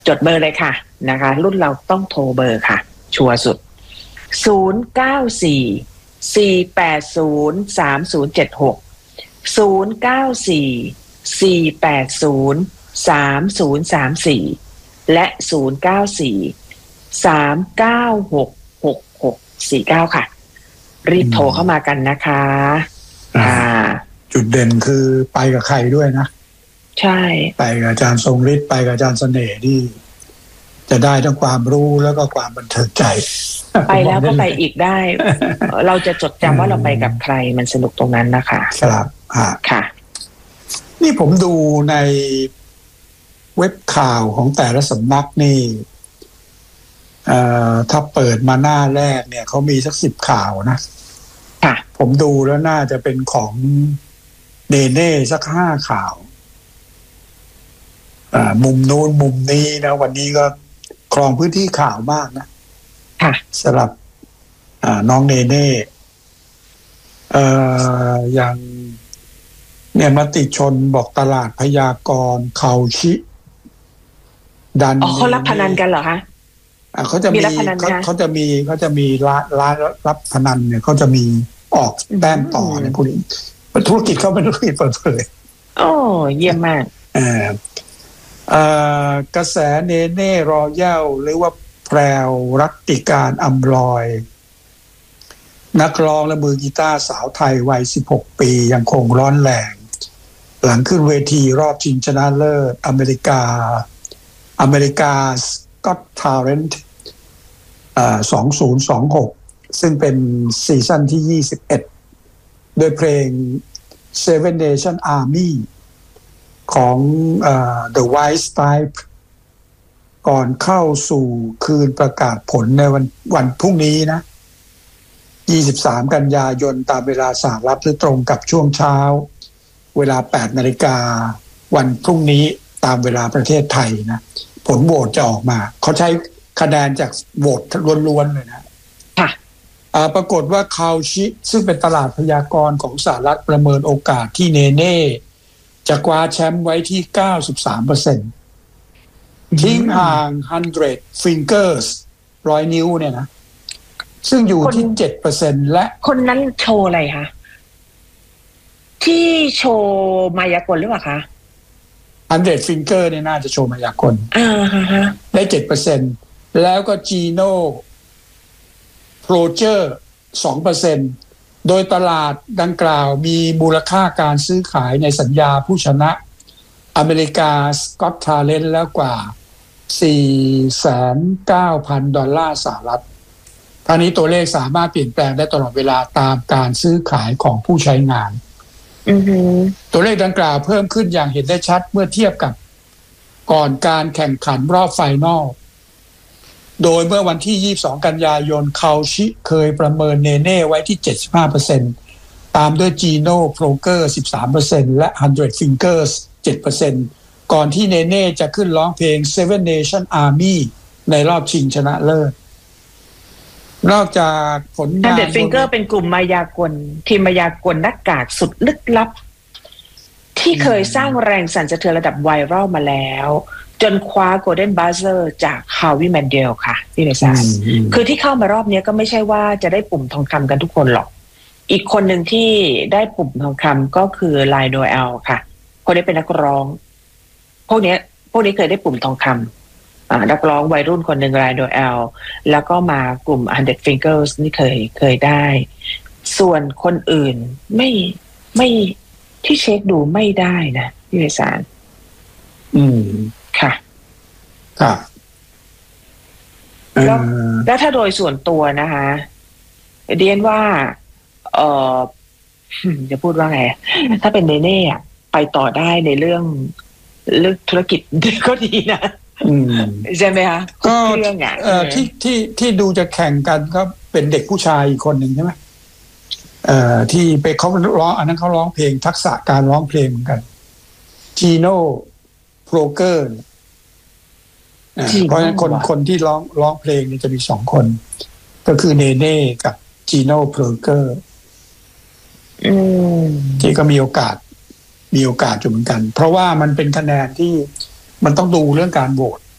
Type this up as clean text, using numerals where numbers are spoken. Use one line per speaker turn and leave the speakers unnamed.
จดเบอร์เลยค่ะนะคะรุ่นเราต้องโทรเบอร์ค่ะชัวร์สุด0944803076 0944803034และ0943966649ค่ะรีบโทรเข้ามากันนะคะ
จุดเด่นคือไปกับใครด้วยนะ
ใช่
ไปกับอาจารย์ทรงฤทธิ์ไปกับอาจารย์เสน่ห์ที่จะได้ทั้งความรู้แล้วก็ความบันเทิงใจ
ไปแล้วก็ไปอีกได้ เราจะจดจำว่าเราไปกับใครมันสนุกตรงนั้นนะคะ
ครับ
ค่ะ
นี่ผมดูในเว็บข่าวของแต่ละสำนักนี่ถ้าเปิดมาหน้าแรกเนี่ยเขามีสัก10 ข่าวนะ
ค่ะ
ผมดูแล้วน่าจะเป็นของเนเน่สัก5 ข่าวมุมนู้นมุมนี้นะวันนี้ก็ครองพื้นที่ข่าวมากนะ
ค่ะ
สำหรับน้องเนเน่อย่างเนี่ยมติชนบอกตลาดพยากรณ์เขาชิดัน
เขารับพนันกันเหรอคะ
เขาจะมีเขาจะมีร้านรับพนันเนี่ยเขาจะมีออกแต้มต่อเนี่ยพวกนี้ธุรกิจเขาเป็นธุรกิจเปิดเผย
โอ้เยี่ยมมาก
กระแสเนเน่รอยัลหรือว่าแพรวรัตติการอำลอยนักร้องและมือกีตาร์สาวไทยวัย16 ปียังคงร้อนแรงหลังขึ้นเวทีรอบชิงชนะเลิศอเมริกาสก็อตทาเลนต์2026ซึ่งเป็นซีซั่นที่21โดยเพลง Seven Nation Army ของ The White Stripes ก่อนเข้าสู่คืนประกาศผลในวันพรุ่งนี้นะ23 กันยายนตามเวลาสหรัฐหรือตรงกับช่วงเช้าเวลา 8 นาฬิกาวันพรุ่งนี้ตามเวลาประเทศไทยนะผลโหวตจะออกมาเขาใช้คะแนนจากโหวตล้วนๆเลยนะ
ค่ะ
ปรากฏว่าคาวชิซึ่งเป็นตลาดพยากรณ์ของสหรัฐประเมินโอกาสที่เนเน่จะคว้าแชมป์ไว้ที่ 93%ทิ้งห่าง100 fingers 100 นิ้วเนี่ยนะซึ่งอยู่ที่ 7% และ
คนนั้นโชว์อะไรคะที่โชว์มายากลหรือเปล่าคะ
100 finger เนี่ยน่าจะโชว์มายากลได้ 7% แล้วก็จีโน่โปรเจอร์ 2% โดยตลาดดังกล่าวมีมูลค่าการซื้อขายในสัญญาผู้ชนะอเมริกาสก็อตทาเลนต์แล้วกว่า $4,900,000 สหรัฐทั้งนี้ตัวเลขสามารถเปลี่ยนแปลงได้ตลอดเวลาตามการซื้อขายของผู้ใช้งานตัวเลขดังกล่าวเพิ่มขึ้นอย่างเห็นได้ชัดเมื่อเทียบกับก่อนการแข่งขันรอบไฟนอลโดยเมื่อวันที่22 กันยายนคาวชิเคยประเมินเนเน่ไว้ที่ 75% ตามด้วยจีโน่โปรเกอร์ 13% และ100 fingers 7% ก่อนที่เนเน่จะขึ้นร้องเพลง Seven Nation Army ในรอบชิงชนะเลิศนอกจากผลงาน
100 finger เป็นกลุ่มมายากลทีมมายากลหน้ากากสุดลึกลับที่เคยสร้างแรงสั่นสะเทือนระดับไวรัลมาแล้วจนคว้า Golden Buzzer จาก Howie Mandel ค่ะพี่เมษาคือที่เข้ามารอบนี้ก็ไม่ใช่ว่าจะได้ปุ่มทองคำกันทุกคนหรอกอีกคนหนึ่งที่ได้ปุ่มทองคำก็คือไลโนเอลค่ะคนนี้เป็นนักร้องพวกนี้เคยได้ปุ่มทองคำนักร้องวัยรุ่นคนหนึ่งไลโนเอลแล้วก็มากลุ่ม100 Fingers นี่เคยได้ส่วนคนอื่นไม่ที่เช็คดูไม่ได้นะพี่เมษาค่ะ
ครับ
แล้วถ้าโดยส่วนตัวนะคะเดียนว่าจะพูดว่าไงถ้าเป็นเนเน่ไปต่อได้ในเรื่องธุรกิจก็ดีนะใช่ไหมคะ
ก็เรื่องที่ดูจะแข่งกันก็เป็นเด็กผู้ชายอีกคนหนึ่งใช่ไหมที่ไปเขาร้องอันนั้นเขาร้องเพลงทักษะการร้องเพลงเหมือนกันจีโน่โปรเกอร์เพราะฉะนั้นคนที่ร้องเพลงนี่จะมี2 คนก็คือเนเน่กับจีโน่โปรเกอร์ที่ก็มีโอกาสอยู่เหมือนกันเพราะว่ามันเป็นคะแนนที่มันต้องดูเรื่องการโหวต